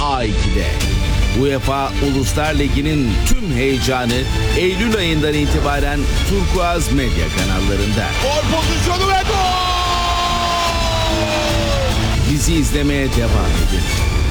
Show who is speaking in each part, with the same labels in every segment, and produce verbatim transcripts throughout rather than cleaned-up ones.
Speaker 1: A iki'de. UEFA Uluslar Ligi'nin tüm heyecanı Eylül ayından itibaren Turkuaz Medya kanallarında.
Speaker 2: Gol pozisyonu ve gol!
Speaker 1: Bizi izlemeye devam edin.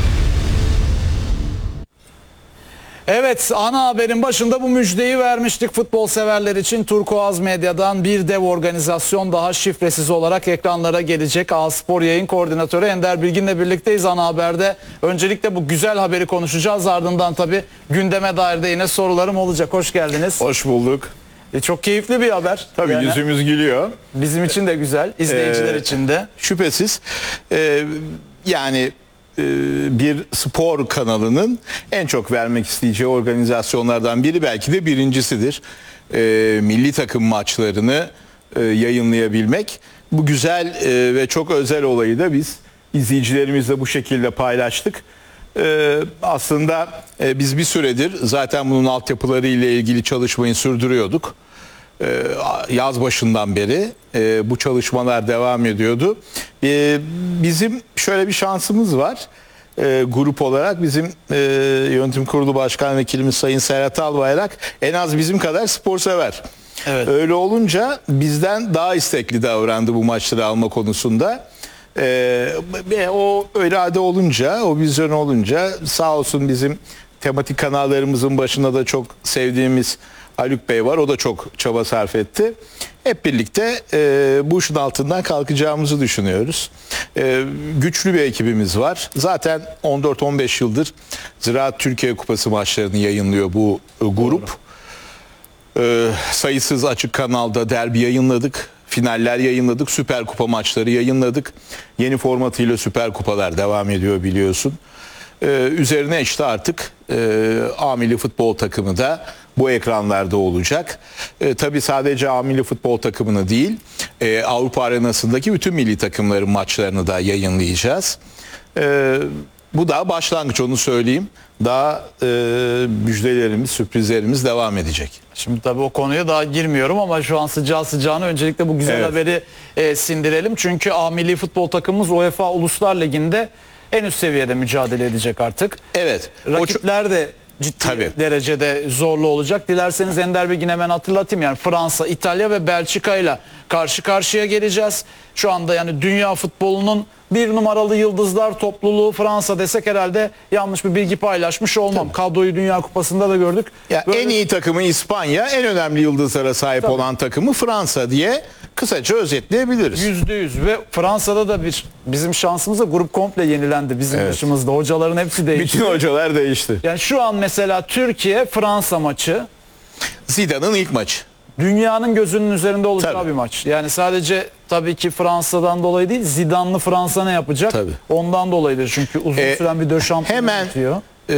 Speaker 3: Evet, ana haberin başında bu müjdeyi vermiştik futbol severler için. Turkuaz Medya'dan bir dev organizasyon daha şifresiz olarak ekranlara gelecek. A-Spor yayın koordinatörü Ender Bilgin'le birlikteyiz ana haberde. Öncelikle bu güzel haberi konuşacağız, ardından tabii gündeme dair de yine sorularım olacak. Hoş geldiniz.
Speaker 4: Hoş bulduk.
Speaker 3: E, çok keyifli bir haber.
Speaker 4: Tabii
Speaker 3: yani,
Speaker 4: yüzümüz gülüyor.
Speaker 3: bizim için de güzel, izleyiciler
Speaker 4: Ee,
Speaker 3: için de.
Speaker 4: Şüphesiz. Ee, yani bir spor kanalının en çok vermek isteyeceği organizasyonlardan biri, belki de birincisidir. E, milli takım maçlarını e, yayınlayabilmek. Bu güzel e, ve çok özel olayı da biz izleyicilerimizle bu şekilde paylaştık. E, aslında e, biz bir süredir zaten bunun altyapıları ile ilgili çalışmayı sürdürüyorduk. Ee, yaz başından beri e, bu çalışmalar devam ediyordu. E, bizim şöyle bir şansımız var. E, grup olarak bizim e, yönetim kurulu başkan vekilimiz Sayın Serhat Albayrak en az bizim kadar spor sever.
Speaker 3: Evet.
Speaker 4: Öyle olunca bizden daha istekli davrandı bu maçları alma konusunda. E, o irade olunca, o vizyon olunca sağ olsun bizim tematik kanallarımızın başında da çok sevdiğimiz Haluk Bey var. O da çok çaba sarf etti. Hep birlikte e, bu işin altından kalkacağımızı düşünüyoruz. E, güçlü bir ekibimiz var. Zaten on dört on beş yıldır Ziraat Türkiye Kupası maçlarını yayınlıyor bu e, grup. E, sayısız açık kanalda derbi yayınladık. Finaller yayınladık. Süper Kupa maçları yayınladık. Yeni formatıyla Süper Kupalar devam ediyor biliyorsun. Ee, üzerine işte artık e, A milli futbol takımı da bu ekranlarda olacak. E, tabii sadece A milli futbol takımını değil, e, Avrupa arenasındaki bütün milli takımların maçlarını da yayınlayacağız. E, bu da başlangıç, onu söyleyeyim. Daha e, müjdelerimiz, sürprizlerimiz devam edecek.
Speaker 3: Şimdi tabii o konuya daha girmiyorum ama şu an sıcağı sıcağına öncelikle bu güzel
Speaker 4: Evet.
Speaker 3: haberi e, sindirelim. Çünkü A milli futbol takımımız UEFA Uluslar Ligi'nde en üst seviyede mücadele edecek artık.
Speaker 4: Evet.
Speaker 3: Rakipler de ciddi
Speaker 4: Tabii.
Speaker 3: derecede zorlu olacak. Dilerseniz Ender Bilgin hemen hatırlatayım. Yani Fransa, İtalya ve Belçika ile karşı karşıya geleceğiz. Şu anda yani dünya futbolunun bir numaralı yıldızlar topluluğu Fransa desek herhalde yanlış bir bilgi paylaşmış olmam. Tabii. Kadroyu Dünya Kupası'nda da gördük.
Speaker 4: Ya
Speaker 3: Böyle...
Speaker 4: En iyi takımı İspanya, en önemli yıldızlara sahip
Speaker 3: Tabii.
Speaker 4: olan takımı Fransa diye kısaca özetleyebiliriz.
Speaker 3: yüzde yüz ve Fransa'da da bir bizim şansımızla grup komple yenilendi bizim
Speaker 4: Evet.
Speaker 3: başımızda. Hocaların hepsi değişti.
Speaker 4: Bütün hocalar değişti.
Speaker 3: Yani şu an mesela Türkiye-Fransa maçı
Speaker 4: Zidane'ın ilk maçı.
Speaker 3: dünyanın gözünün üzerinde olacağı
Speaker 4: Tabii.
Speaker 3: bir maç. Yani sadece tabii ki Fransa'dan dolayı değil, Zidane'lı Fransa ne yapacak?
Speaker 4: Tabii.
Speaker 3: Ondan dolayıdır. Çünkü uzun
Speaker 4: Ee,
Speaker 3: süren bir döşampiyonu
Speaker 4: hemen
Speaker 3: bitiyor.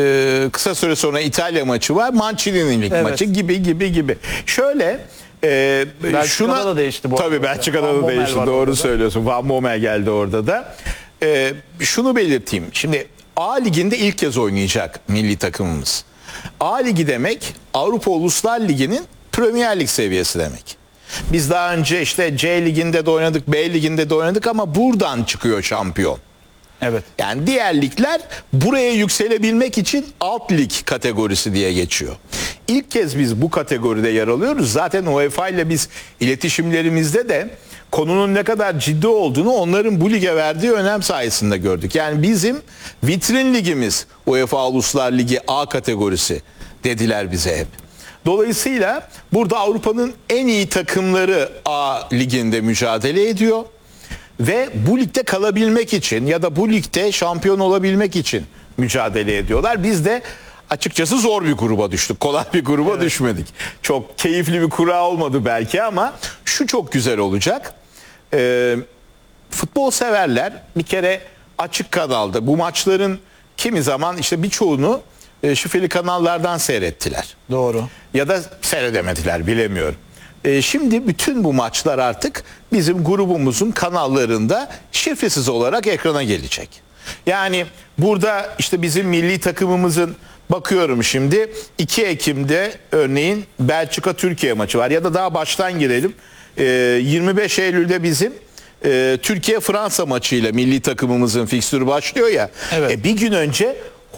Speaker 4: e, kısa süre sonra İtalya maçı var. Mancini'nin ilk
Speaker 3: Evet.
Speaker 4: maçı gibi gibi gibi. Şöyle e,
Speaker 3: Belçika'da
Speaker 4: şuna
Speaker 3: da değişti bu arada.
Speaker 4: Tabii Belçika'da
Speaker 3: Van
Speaker 4: da
Speaker 3: Bommel
Speaker 4: değişti.
Speaker 3: var
Speaker 4: Doğru
Speaker 3: orada da.
Speaker 4: söylüyorsun. Van Bommel geldi orada da. E, şunu belirteyim. Şimdi A Ligi'nde ilk kez oynayacak milli takımımız. A Ligi demek Avrupa Uluslar Ligi'nin Premier Lig seviyesi demek. Biz daha önce işte C Ligi'nde de oynadık, B Ligi'nde de oynadık ama buradan çıkıyor şampiyon.
Speaker 3: Evet.
Speaker 4: Yani diğer ligler buraya yükselebilmek için alt lig kategorisi diye geçiyor. İlk kez biz bu kategoride yer alıyoruz. Zaten UEFA ile biz iletişimlerimizde de konunun ne kadar ciddi olduğunu onların bu lige verdiği önem sayesinde gördük. Yani bizim vitrin ligimiz UEFA Uluslar Ligi A kategorisi dediler bize hep. Dolayısıyla burada Avrupa'nın en iyi takımları A liginde mücadele ediyor. Ve bu ligde kalabilmek için ya da bu ligde şampiyon olabilmek için mücadele ediyorlar. Biz de açıkçası zor bir gruba düştük. Kolay bir gruba evet. düşmedik. Çok keyifli bir kura olmadı belki ama şu çok güzel olacak. Ee, futbol severler bir kere açık kanalda bu maçların kimi zaman işte birçoğunu e, şifreli kanallardan seyrettiler.
Speaker 3: Doğru.
Speaker 4: Ya da seyredemediler, bilemiyorum. E, şimdi bütün bu maçlar artık bizim grubumuzun kanallarında şifresiz olarak ekrana gelecek. Yani burada işte bizim milli takımımızın, bakıyorum şimdi iki Ekim'de örneğin Belçika-Türkiye maçı var ya da daha baştan girelim. E, yirmi beş Eylül'de bizim e, Türkiye-Fransa maçıyla milli takımımızın fikstürü başlıyor ya.
Speaker 3: Evet.
Speaker 4: E, bir gün önce